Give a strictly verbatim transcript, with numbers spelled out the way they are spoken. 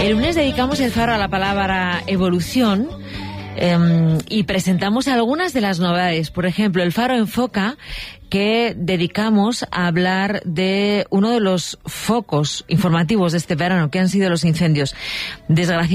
El lunes dedicamos el faro a la palabra evolución eh, y presentamos algunas de las novedades. Por ejemplo, el faro enfoca que dedicamos a hablar de uno de los focos informativos de este verano, que han sido los incendios. Desgraciadamente,